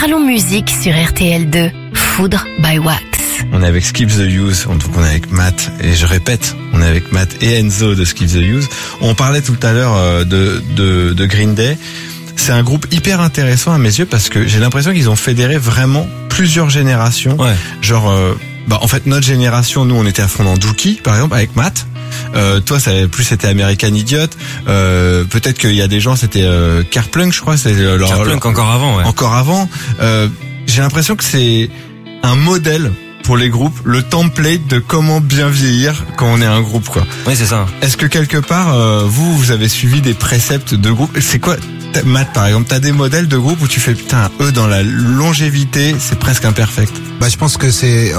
Parlons musique sur RTL2. Foudre by Wax. On est avec Skip the Use, donc on est avec Matt, et je répète, on est avec Matt et Enzo de Skip the Use. On parlait tout à l'heure de Green Day. C'est un groupe hyper intéressant à mes yeux parce que j'ai l'impression qu'ils ont fédéré vraiment plusieurs générations. Ouais. Genre, en fait, notre génération, nous, on était à fond dans Dookie, par exemple, avec Matt. Toi, c'était American Idiot. Peut-être qu'il y a des gens, c'était Carplunk, je crois. Carplunk encore avant, ouais. Encore avant. J'ai l'impression que c'est un modèle pour les groupes, le template de comment bien vieillir quand on est un groupe, quoi. Oui, c'est ça. Est-ce que quelque part, vous avez suivi des préceptes de groupe? C'est quoi, Matt, par exemple, t'as des modèles de groupe où tu fais, putain, eux, dans la longévité, c'est presque imperfect? Je pense que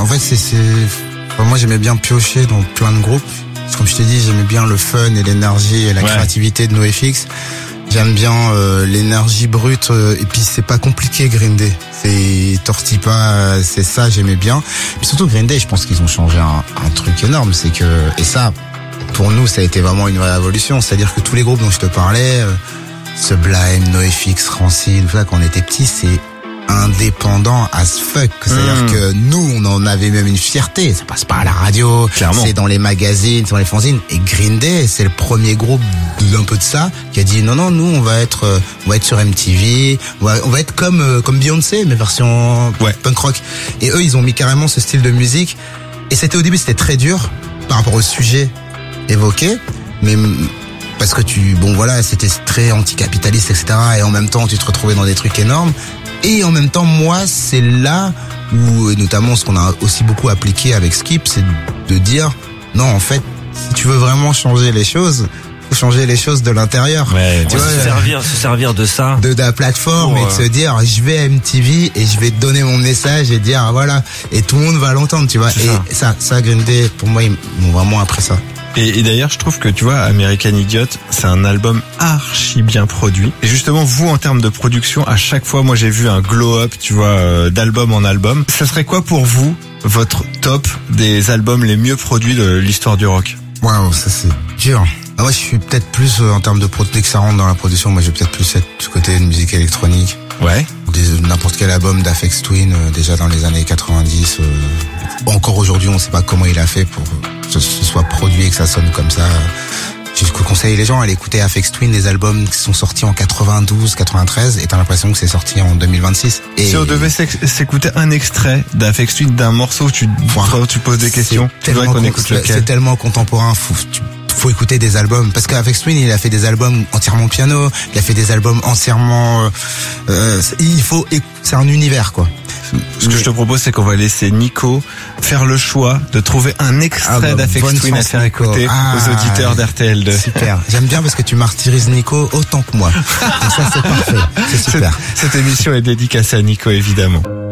moi, j'aimais bien piocher dans plein de groupes. Comme je t'ai dit, j'aimais bien le fun et l'énergie et la créativité de NoFX. J'aime bien l'énergie brute et puis c'est pas compliqué Green Day. C'est tortille pas, c'est ça, j'aimais bien. Mais surtout Green Day, je pense qu'ils ont changé un truc énorme, c'est que, et ça, pour nous, ça a été vraiment une vraie révolution. C'est-à-dire que tous les groupes dont je te parlais, Sublime, NoFX, Rancid, tout ça, quand on était petits, c'est indépendant as fuck. C'est-à-dire que nous, on en avait même une fierté. Ça passe pas à la radio. Clairement. C'est dans les magazines, c'est dans les fanzines. Et Green Day, c'est le premier groupe d'un peu de ça qui a dit non, nous, on va être sur MTV. On va être comme Beyoncé, mais version punk rock. Et eux, ils ont mis carrément ce style de musique. Et au début, c'était très dur par rapport au sujet évoqué. Mais, parce que c'était très anticapitaliste, etc. Et en même temps, tu te retrouvais dans des trucs énormes. Et en même temps, moi, c'est là où, notamment, ce qu'on a aussi beaucoup appliqué avec Skip, c'est de dire, non, en fait, si tu veux vraiment changer les choses, faut changer les choses de l'intérieur. Ouais, tu vois, se servir de ça. De la plateforme et de se dire, je vais à MTV et je vais te donner mon message et dire, voilà. Et tout le monde va l'entendre, tu vois. Et ça, Green Day, pour moi, ils m'ont vraiment appris ça. Et d'ailleurs, je trouve que, tu vois, American Idiot, c'est un album archi bien produit. Et justement, vous, en termes de production, à chaque fois, moi, j'ai vu un glow-up, tu vois, d'album en album. Ça serait quoi pour vous, votre top des albums les mieux produits de l'histoire du rock? Waouh, ça c'est dur. Moi, je suis peut-être plus, en termes de dès que ça rentre dans la production, moi, je vais peut-être plus être du côté de musique électronique. Ouais. N'importe quel album d'Aphex Twin, déjà dans les années 90. Encore aujourd'hui, on sait pas comment il a fait pour que ce soit produit et que ça sonne comme ça. Je conseille les gens à aller écouter Aphex Twin, des albums qui sont sortis en 92, 93, et t'as l'impression que c'est sorti en 2026. Et si on devait s'écouter un extrait d'Aphex Twin, d'un morceau, tu poses des questions, tu voudrais qu'on écoute lequel? C'est tellement contemporain, faut écouter des albums, parce qu'Aphex Twin, il a fait des albums entièrement piano, il a fait des albums entièrement c'est un univers, quoi. Ce que je te propose, c'est qu'on va laisser Nico faire le choix de trouver un extrait d'Aphex Twin à faire écouter aux auditeurs d'RTL2. Super. J'aime bien parce que tu martyrises Nico autant que moi. Et ça, c'est parfait. C'est super. Cette émission est dédicacée à Nico, évidemment.